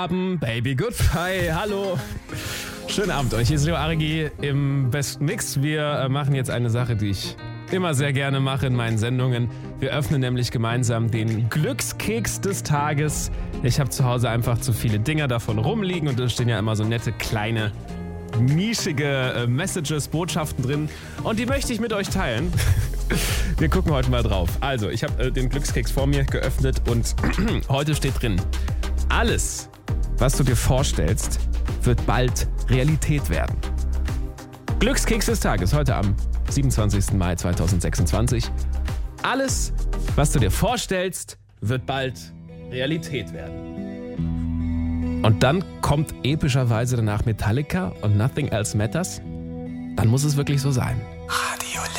Abend, Baby Goodbye, hallo. Schönen Abend euch, hier ist Leo Arigi im besten Mix. Wir machen jetzt eine Sache, die ich immer sehr gerne mache in meinen Sendungen. Wir öffnen nämlich gemeinsam den Glückskeks des Tages. Ich habe zu Hause einfach zu viele Dinger davon rumliegen und da stehen ja immer so nette kleine nischige Messages, Botschaften drin und die möchte ich mit euch teilen. Wir gucken heute mal drauf. Also, ich habe den Glückskeks vor mir geöffnet und heute steht drin: Alles, was du dir vorstellst, wird bald Realität werden. Glückskeks des Tages, heute am 27. Mai 2026. Alles, was du dir vorstellst, wird bald Realität werden. Und dann kommt epischerweise danach Metallica und Nothing Else Matters. Dann muss es wirklich so sein. Radio